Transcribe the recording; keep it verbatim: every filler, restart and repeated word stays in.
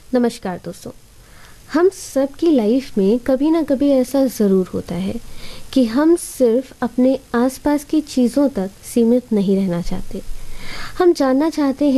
नमस्कार दोस्तों। हम सब की लाइफ में कभी ना कभी ऐसा ज़रूर होता है कि हम सिर्फ अपने आसपास की चीज़ों तक सीमित नहीं रहना चाहते। हम जानना चाहते